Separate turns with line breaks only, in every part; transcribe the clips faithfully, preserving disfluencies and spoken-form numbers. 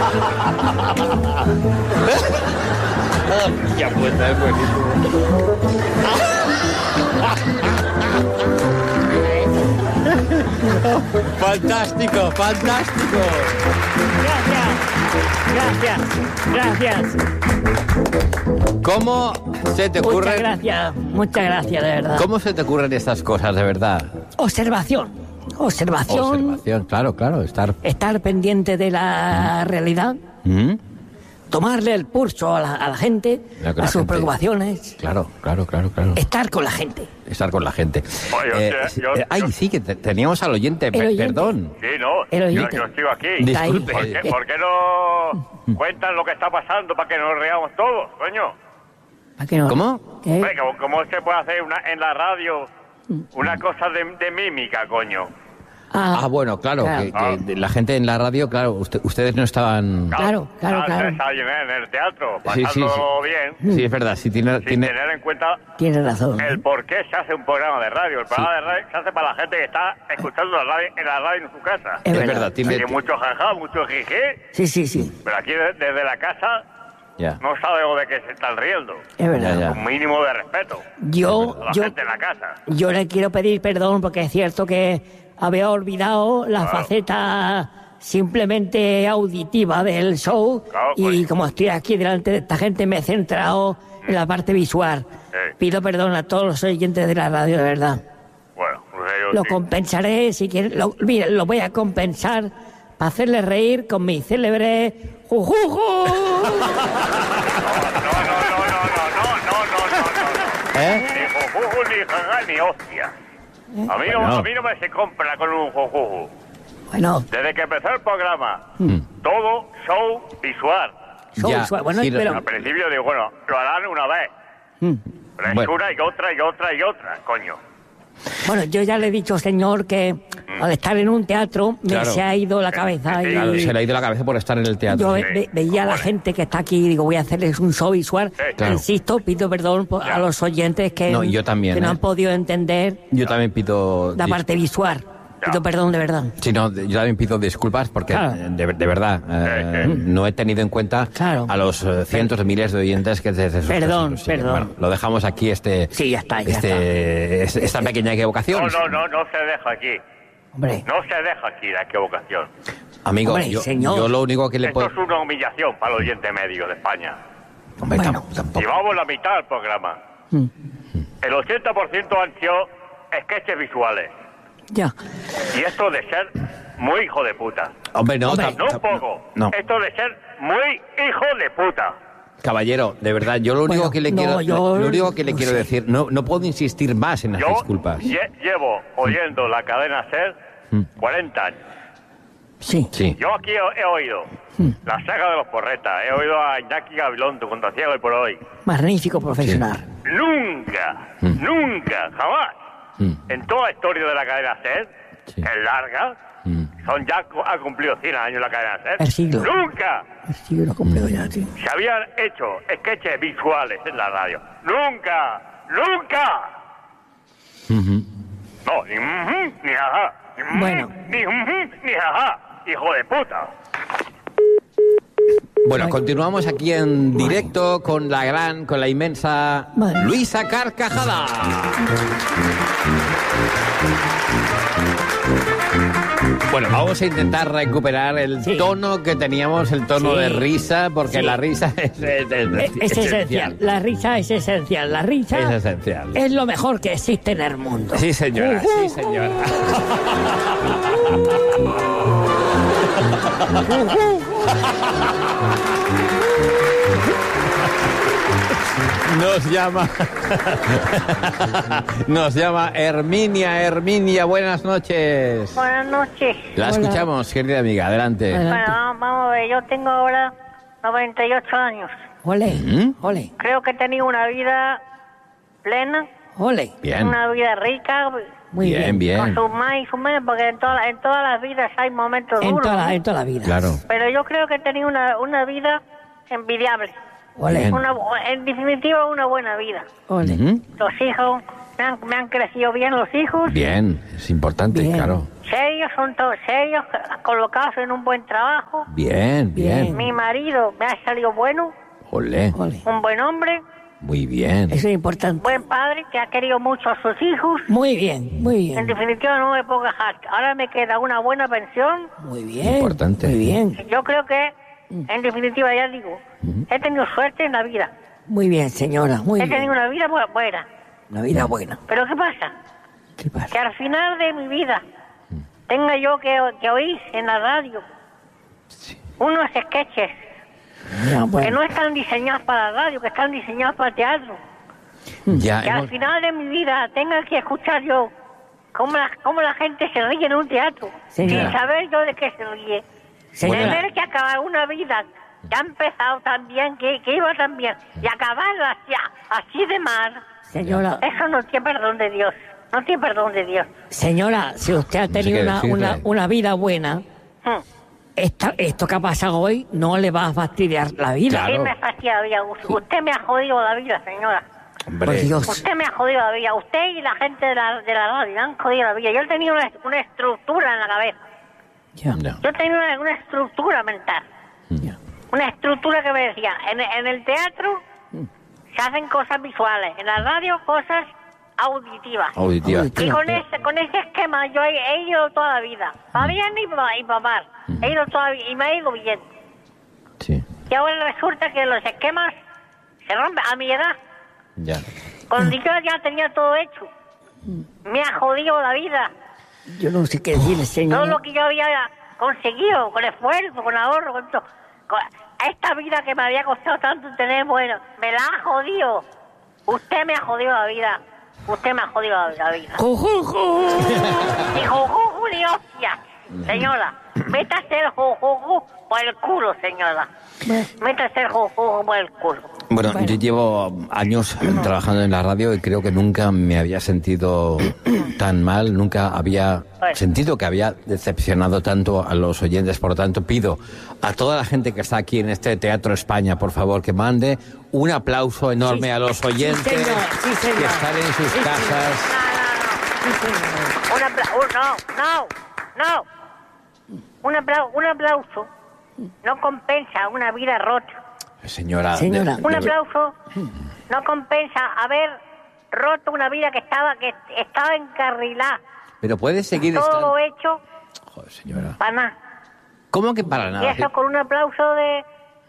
Ya puesta, es buenísimo. Fantástico, fantástico.
Gracias, gracias, gracias.
¿Cómo se te ocurre?
Muchas gracias, muchas gracias, de verdad.
¿Cómo se te ocurren estas cosas, de verdad?
Observación, observación.
Observación, claro, claro, estar...
Estar pendiente de la realidad.
¿Mm?
Tomarle el pulso a la, a la gente,
Mira que
a
la
sus
gente-
preocupaciones.
Claro, claro, claro, claro.
Estar con la gente.
Estar con la gente.
Oye,
Eh,
hostia, yo-
eh, ay,
yo-
sí, que te- teníamos al oyente,
El
per-
oyente.
perdón.
Sí, no,
El
yo,
oyente.
yo estoy aquí.
Está ahí.
Disculpe.
¿Por qué, por qué no cuentan lo que está pasando para que nos reamos todos, coño?
¿Para qué no?
¿Cómo?
¿Qué?
Venga, ¿cómo se puede hacer una, en la radio una cosa de, de mímica, coño?
Ah,
Ah, bueno, claro,
claro.
Que, que la gente en la radio, claro, usted- ustedes no estaban...
Claro, claro, claro.
Está bien en el teatro,
Sí, sí,
pasándolo
sí.
bien,
Sí, es verdad, sí, tiene...
sin
tiene...
tener en cuenta
Tienes razón.
el por qué se hace un programa de radio. El programa de radio se hace para la gente que está escuchando la radio, en la radio en su casa.
Es
Es
verdad.
verdad, tiene...
Hay mucho jaja, mucho jiji,
Sí, sí, sí.
pero aquí de- desde la casa
Ya.
no sabemos de qué se están riendo.
Es verdad.
Ya, ya.
Un mínimo de respeto
Yo,
a la
yo,
gente en la casa.
yo le quiero pedir perdón porque es cierto que había olvidado la
Claro.
faceta simplemente auditiva del show
Claro,
y
pues.
como estoy aquí delante de esta gente me he centrado en la parte visual.
Sí.
Pido perdón a todos los oyentes de la radio, de verdad.
Bueno, pues yo
Lo
sí.
compensaré si quieren. Lo, mira, lo voy a compensar para hacerle reír con mi célebre jujuju.
No, no, no, no, no, no, no, no, no.
¿Eh?
Ni jojuju, ni jaja, ni hostia. A mí, no,
Bueno.
a mí no me se compra con un jojuju.
Bueno,
Desde que empezó el programa,
Mm.
todo show visual.
show
Ya,
visual. Bueno,
sí,
pero
Al principio digo, bueno, lo harán una vez.
Mm.
Pero es
Bueno.
una y otra y otra y otra, coño.
bueno, yo ya le he dicho, señor, que al estar en un teatro me
Claro.
se ha ido la cabeza y
Claro, se le ha ido la cabeza por estar en el
yo
teatro.
ve- ve- veía a la gente que está aquí y digo, voy a hacerles un show visual.
Sí, claro.
Insisto, pido perdón por-
Ya.
a los oyentes que,
No, y yo también,
que no
¿eh?
han podido entender
Yo también pido...
la
dis-
parte visual.
Ya.
Pido perdón de verdad.
Sí, no, yo también pido disculpas porque,
Claro.
eh, de, de verdad, eh,
Sí, sí.
no he tenido en cuenta
Claro.
a los eh, cientos de miles de oyentes que desde sus
Perdón,
casas nos siguen.
perdón.
Bueno, lo dejamos aquí, este,
Sí, ya está, ya
este, es- esta pequeña equivocación.
No, no, no, no se deja aquí.
Hombre,
No se deja aquí la equivocación.
Amigo,
Hombre,
yo,
señor.
yo lo único que le
Esto
puedo...
es una humillación para el oyente medio de España.
Hombre,
Bueno.
tam- tampoco.
Llevamos la mitad del programa.
Mm.
El ochenta por ciento han sido sketches visuales.
ya.
Y esto de ser muy hijo de puta.
Hombre, no,
Hombre,
tam-
No un
tam-
poco.
no.
Esto de ser muy hijo de puta.
Caballero, de verdad, yo lo único
Bueno,
que le
no,
quiero,
yo-
lo único que le
no
quiero
sé.
decir, no, no puedo insistir más en las
Yo
disculpas.
lle- llevo oyendo la cadena SER cuarenta años.
Sí.
Sí.
Yo aquí he, he oído la saga de los porretas, he oído a Iñaki Gabilondo, tu contraciego y por hoy.
Magnífico profesional.
Nunca, nunca, jamás,
Mm.
en toda la historia de la cadena SER,
Sí.
que es larga,
Mm.
son ya ha cumplido cien años la cadena SER.
El siglo.
Nunca
Sí, lo completo ya, sí.
se habían hecho sketches visuales en la radio. Nunca, nunca.
Ujú.
No, ni ujú, ni ajá. Ni ujú,
Bueno.
Ni ujú, ni ajá. Hijo de puta.
Bueno, continuamos aquí en directo con la gran, con la inmensa
Vale.
Luisa Carcajada. Bueno, vamos a intentar recuperar el
Sí.
tono que teníamos, el tono
Sí.
de risa, porque
Sí.
la risa es, es- es-
Es, es esencial. La risa es esencial. La risa
Es esencial.
es lo mejor que existe en el mundo.
Sí, señora, sí, señora. Nos llama. Nos llama Herminia. Herminia, buenas noches.
Buenas noches.
La
Hola.
escuchamos, querida amiga. Adelante.
Adelante.
Bueno, vamos- vamos a ver, yo tengo ahora noventa y ocho años.
Ole,
¿Mm?
ole,
Creo que he tenido una vida plena,
ole.
Bien.
una vida rica,
Muy
Bien,
bien.
bien.
con sus más y sus menos, porque en, toda- en todas las vidas hay momentos
En
duros.
toda, la,
¿no?
en toda la vida.
Claro.
Pero yo creo que he tenido una, una vida envidiable.
Ole,
Bien.
Una, bu- en definitiva, una buena vida.
ole.
Ujú.
Los hijos, me han, me han crecido bien los hijos.
Bien, es importante,
Bien.
claro.
serios, son todos serios, colocados en un buen trabajo.
Bien, bien.
Mi marido me ha salido bueno,
Olé.
Ole.
un buen hombre,
Muy bien.
Eso es importante.
buen padre que ha querido mucho a sus hijos.
Muy bien, muy
En
bien.
definitiva no me puedo quejar. Ahora me queda una buena pensión.
Muy bien.
Importante.
Muy bien.
Yo creo que, en definitiva, ya digo, he tenido suerte en la vida.
Muy bien, señora. Muy
He
bien.
tenido una vida bu- buena.
Una vida buena.
Pero ¿qué pasa?
¿Qué
Que
pasa?
al final de mi vida tenga yo que, que oír en la radio unos sketches
Ya,
que
bueno.
no están diseñados para la radio, que están diseñados para el teatro.
Ya
Que al
hemos...
final de mi vida tenga que escuchar yo cómo la, cómo la gente se ríe en un teatro,
Señora.
sin saber yo de qué se ríe.
Señora.
Tener que acabar una vida que ha empezado tan bien, que, que iba tan bien, y acabarla así, así de mal,
Señora,
eso no tiene perdón de Dios. No tiene perdón de Dios.
señora, si usted ha tenido
qué
una,
decirle.
una, una vida buena,
Hmm.
esta, esto que ha pasado hoy no le va a fastidiar la vida.
Claro.
Sí me fastidia la vida. Usted me ha jodido la vida, señora.
Por
Hombre,
Dios.
Usted me ha jodido la vida. Usted y la gente de la, de la radio me han jodido la vida. Yo he tenido una, una estructura en la cabeza.
Ya,
ya.
Yo he tenido una, una estructura mental.
ya.
Una estructura que me decía, en, en el teatro se hacen cosas visuales, en la radio cosas auditivas.
Auditiva.
Auditiva.
Y con ese, con ese esquema yo he, he ido toda la vida. Para bien y para, y para mal. He ido toda la vida y me ha ido bien.
Sí,
Y ahora resulta que los esquemas se rompen a mi edad.
ya.
Cuando yo ya tenía todo hecho. Me ha jodido la vida.
Yo no sé qué decirle,
Todo
señora.
lo que yo había conseguido, con esfuerzo, con ahorro, con todo. Con esta vida que me había costado tanto tener, bueno, me la ha jodido. Usted me ha jodido la vida. Usted me ha jodido la, la vida.
Ju, ju, ju.
Y jujuju ni hostia, señora. Métase el jujuju por el culo, señora. Métase el jujuju por el culo.
Bueno,
Bueno.
yo llevo años trabajando en la radio y creo que nunca me había sentido tan mal, nunca había
Bueno.
sentido que había decepcionado tanto a los oyentes. Por lo tanto, pido a toda la gente que está aquí en este Teatro España, por favor, que mande un aplauso enorme
Sí,
a los oyentes
sí, señor, sí, señor.
que están en sus
Sí,
casas.
No, no, no. Un aplauso, no, no, no. Un aplauso, un aplauso no compensa una vida rota.
Señora, de-
Señora.
de-
Un aplauso no compensa haber roto una vida que estaba que estaba encarrilada.
pero puede seguir
Todo
estando...
lo hecho
Joder, señora.
para nada.
¿Cómo que para
Y
nada?
eso con un aplauso de,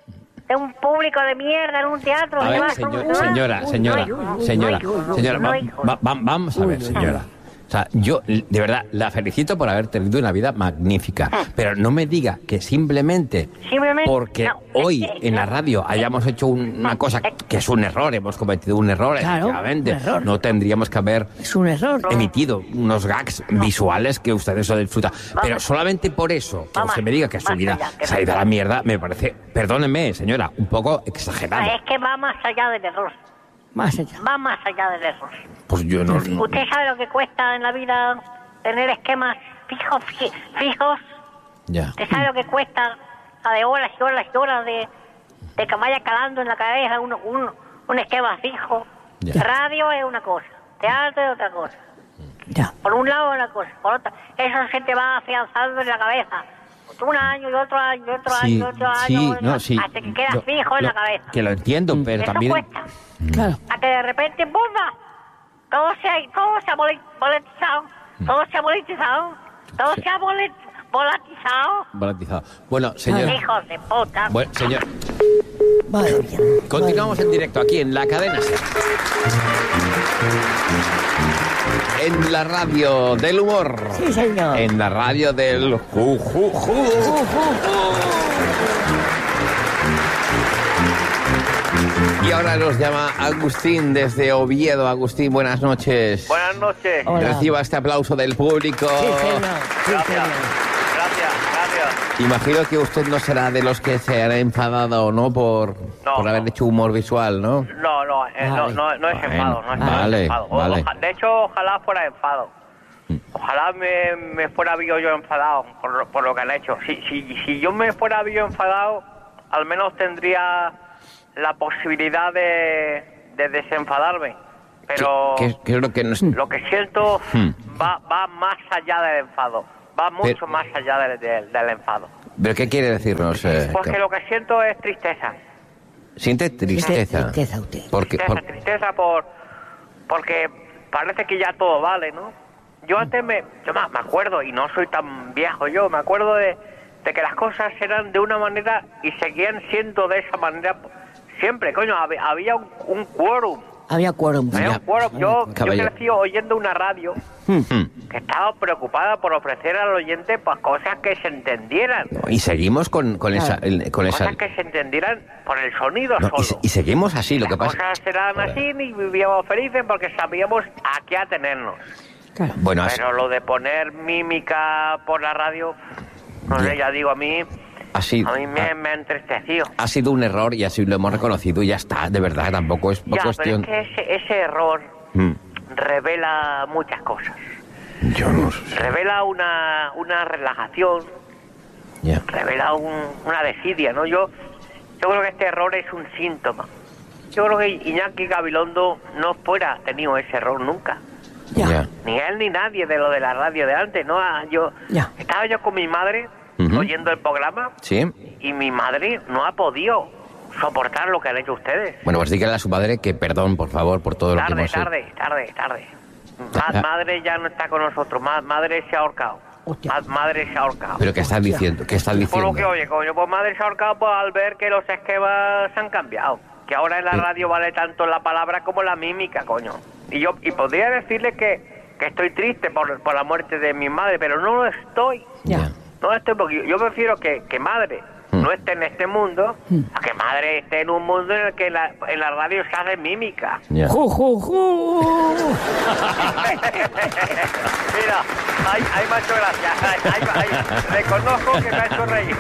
de un público de mierda en un teatro.
A
¿se
ver,
va a
señor-
solucionar?
señora, señora,
No, hijo,
señora,
no, hijo,
señora,
no,
va-
hijo.
va- va- vamos a ver, señora. O sea, yo de verdad la felicito por haber tenido una vida magnífica, pero no me diga que simplemente
Simplemente,
porque
no,
hoy
es que-
en la radio hayamos hecho un- una cosa que es un error, hemos cometido un error,
Claro,
efectivamente,
un error.
no tendríamos que haber
Es un error.
emitido unos gags visuales que ustedes lo disfrutan. Pero solamente por eso, que
Vamos,
usted me diga que su
más
vida
allá, que
se ha ido a la mierda, me parece, perdóneme, señora, un poco exagerado.
Es que va más allá del error.
Más allá.
Va más allá del error.
Pues yo no... no-
¿Usted sabe lo que cuesta en la vida tener esquemas fijos, fi- fijos?
Ya.
¿Usted sabe lo que cuesta la de horas y horas y horas de, de que vaya calando en la cabeza un, un, un esquema fijo?
Ya.
Radio es una cosa, teatro es otra cosa.
Ya.
Por un lado es una cosa, por otra, eso se te va afianzando en la cabeza. Un año y otro año y otro año y
Sí,
otro año,
sí,
otro-
no, sí.
hasta que queda
Lo-
fijo en
lo-
la cabeza.
Que lo entiendo, pero
Eso
también...
cuesta.
Claro.
A que de repente, ¡bomba! Todo se ha, todo se ha bolet- boletizado, todo se ha boletizado, todo
Sí.
se ha bolet- volatizado.
Baratizado. Bueno, señor...
Hijos de puta.
Bueno, señor,
Madre mía.
continuamos en directo aquí en la cadena SER. En la radio del humor.
Sí, señor.
En la radio del ju, ju, ju. Y ahora nos llama Agustín desde Oviedo. Agustín, buenas noches.
Buenas noches.
Hola.
Reciba este aplauso del público.
Sí, señor. Sí,
Gracias.
señor.
Gracias, gracias.
Imagino que usted no será de los que se hará enfadado, ¿no? Por,
No,
por haber
no.
hecho humor visual, ¿no?
No, no, eh, no,
Vale.
no, no es
Bueno,
enfado, no es
vale,
enfado. O-
vale.
oja- de hecho, ojalá fuera enfado. Ojalá me, me fuera visto yo enfadado por, lo- por lo que han hecho. Si, si, si yo me fuera visto enfadado, al menos tendría la posibilidad de, de desenfadarme. Pero
Que, que- que es lo que nos...
lo que siento
Hmm.
va, va más allá del enfado. va mucho
Pero-
más allá del, del, del enfado.
¿Pero qué quiere decirnos? Eh,
Porque
que-
lo que siento es tristeza.
Siente tristeza.
Tristeza usted.
Porque,
Tristeza,
por-
tristeza por, porque parece que ya todo vale, ¿no? Yo antes me, yo me me acuerdo, y no soy tan viejo yo, me acuerdo de, de que las cosas eran de una manera y seguían siendo de esa manera siempre, coño, hab- había un, un quórum.
Había quórum.
Había un quórum. Yo, yo
Caballero.
crecí oyendo una radio
Hmm.
que estaba preocupada por ofrecer al oyente pues cosas que se entendieran.
Y seguimos con, con esa... el- con esa
Cosas que se entendieran por el sonido
no, y, se-
solo.
y seguimos así, lo que
Las
pasa...
cosas eran así y vivíamos felices porque sabíamos a qué atenernos.
Claro.
Bueno, así,
Pero lo de poner mímica por la radio, no sé, ya digo, a mí,
así-
a mí me, me ha entristecido.
ha sido un error y así lo hemos reconocido y ya está, de verdad, tampoco es
Ya,
cuestión...
pero es que ese, ese error
Mm.
revela muchas cosas.
Yo no sé.
Revela una, una relajación,
Ya.
revela un- una desidia, ¿no? Yo, yo creo que este error es un síntoma. Yo creo que Iñaki Gabilondo no fuera tenido ese error nunca.
Ya.
Ya.
Ni él ni nadie de lo de la radio de antes, ¿no? Ah, Yo
Ya.
estaba yo con mi madre
Ujú.
oyendo el programa
¿Sí?
y mi madre no ha podido soportar lo que han hecho ustedes.
Bueno, pues dígale a su padre que perdón, por favor, por todo lo que
Tarde,
hemos hecho.
tarde, tarde, tarde. Ma-
Ah.
madre ya no está con nosotros. Ma- madre se ha ahorcado.
Hostia.
Ma- madre se ha ahorcado.
¿Pero qué estás diciendo? ¿Qué estás
Por
diciendo?
lo que oye, coño, pues madre se ha ahorcado pues, al ver que los esquemas se han cambiado. Que ahora en la
Sí.
radio vale tanto la palabra como la mímica, coño. Y yo y podría decirle que, que estoy triste por, por la muerte de mi madre, pero no lo estoy.
Ya.
No estoy porque yo, yo prefiero que, que madre
Mm.
no esté en este mundo a que madre esté en un mundo en el que la, en la radio se hace mímica.
Ya.
Ju, ju, ju.
Mira, hay, hay me ha hecho gracia. Hay, hay- hay- reconozco que me ha hecho reír.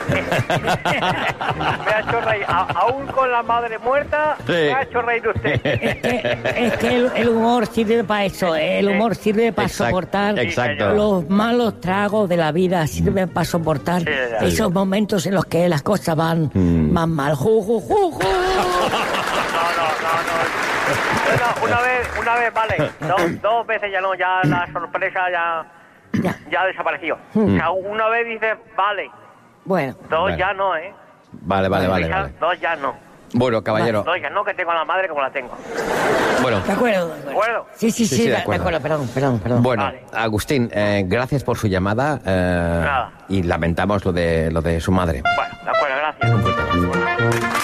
me ha hecho reír. A- aún con la madre muerta,
Sí.
me ha hecho reír usted.
Es que, es que el, el humor sirve para eso. El humor sirve para
Exacto,
soportar
exacto.
los malos tragos de la vida. Sirven para soportar
Sí, ya.
esos momentos en los que las cosas van,
Mm.
van mal. Ju, ju, ju, ju.
No, no, no, no. No, una vez, una vez, vale. Dos, dos veces ya no, ya la sorpresa ya,
Ya.
ya desapareció. O sea, una vez dice, vale.
Bueno,
Dos
Vale.
ya no, ¿eh?
Vale, vale, vale,
Ya,
vale.
Dos ya no.
Bueno, caballero,
Dos ya no, que tengo a la madre como la tengo.
bueno,
de acuerdo.
¿De acuerdo?
Sí, sí,
Sí,
sí,
sí, de
de, de
acuerdo.
acuerdo. Perdón, perdón, perdón.
bueno,
Vale.
Agustín, eh, gracias por su llamada eh,
Nada.
y lamentamos lo de lo de su madre.
Bueno, de acuerdo, gracias.
Un fuerte abrazo.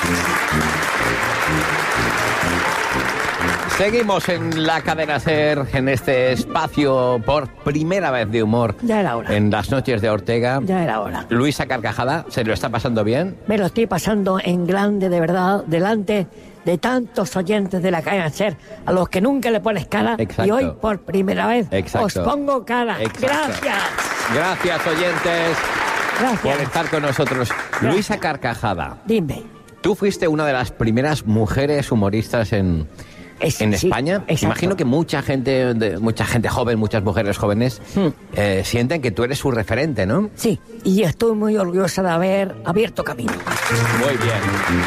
Seguimos en la cadena SER, en este espacio por primera vez de humor
Ya era hora.
en las noches de Ortega.
Ya era hora.
Luisa Carcajada, ¿se lo está pasando bien?
Me lo estoy pasando en grande, de verdad, delante de tantos oyentes de la cadena SER, a los que nunca le pones cara.
Exacto.
Y hoy, por primera vez,
Exacto.
os pongo cara.
Exacto.
Gracias.
Gracias, oyentes, por
Gracias.
estar con nosotros. Luisa Carcajada,
Dime.
tú fuiste una de las primeras mujeres humoristas en,
Es-
en
sí,
España.
exacto.
Imagino que mucha gente, de- mucha gente joven, muchas mujeres jóvenes,
Hmm.
eh, sienten que tú eres su referente, ¿no?
Sí, y estoy muy orgullosa de haber abierto camino.
Muy bien.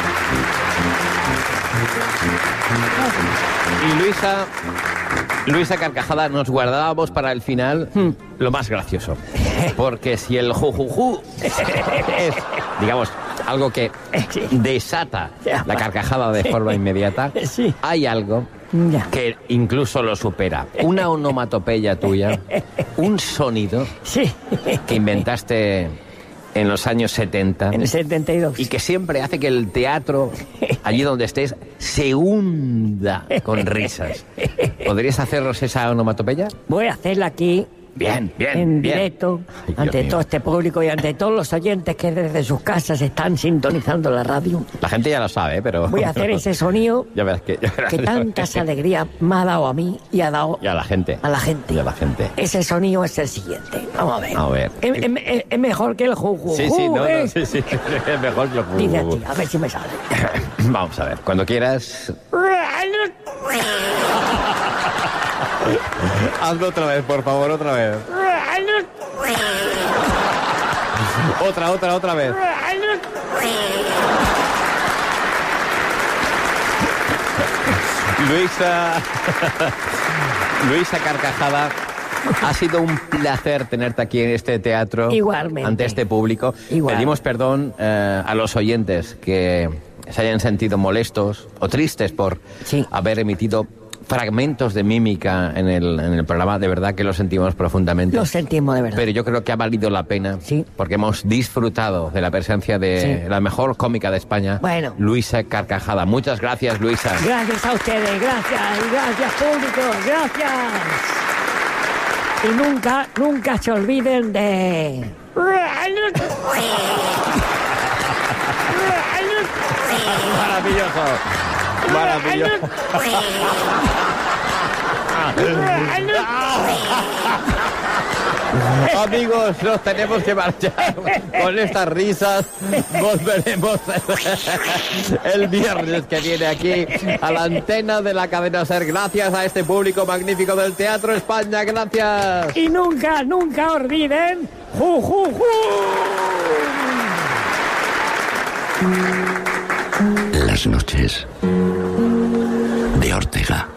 Y Luisa, Luisa Carcajada, nos guardábamos para el final
Hmm.
lo más gracioso. Porque si el jujuju es, digamos, algo que
Sí.
desata la carcajada de forma inmediata,
Sí.
hay algo
Ya.
que incluso lo supera. Una onomatopeya tuya, un sonido
Sí,
que inventaste en los años setenta.
en el setenta y dos.
Y que siempre hace que el teatro, allí donde estés, se hunda con risas. ¿Podrías hacernos esa onomatopeya?
Voy a hacerla aquí,
Bien, bien,
en
bien.
directo,
Ay, Dios
ante
mío.
todo este público y ante todos los oyentes que desde sus casas están sintonizando la radio.
La gente ya lo sabe, pero...
Voy a hacer ese sonido
Ya verás que... ya verás.
que tantas alegrías me ha dado a mí y ha dado
Y a la gente.
a la gente.
Y a la gente.
Ese sonido es el siguiente. Vamos a ver.
A ver.
Es, es- es mejor que el juju.
Sí, sí, no, no,
¿eh?
sí, sí. Es mejor que...
Dice así, a ver si me sale.
Vamos a ver, cuando quieras... Hazlo otra vez, por favor, otra vez. Otra, otra, otra vez. Luisa... Luisa Carcajada Ha sido un placer tenerte aquí en este teatro.
Igualmente.
Ante este público.
Igual.
Pedimos perdón eh, a los oyentes que se hayan sentido molestos o tristes por
Sí.
haber emitido fragmentos de mímica en el, en el programa. De verdad que lo sentimos profundamente.
Lo sentimos de verdad.
Pero yo creo que ha valido la pena,
Sí.
porque hemos disfrutado de la presencia de
Sí.
la mejor cómica de España,
Bueno.
Luisa Carcajada. Muchas gracias, Luisa.
Gracias a ustedes, gracias, y gracias público, gracias. Y nunca, nunca se olviden de...
Maravilloso. Maravilloso. Amigos, nos tenemos que marchar con estas risas. Volveremos el viernes que viene aquí a la antena de la cadena SER. Gracias a este público magnífico del Teatro España. Gracias.
Y nunca, nunca olviden... ¡Ju, ju, ju!
Las noches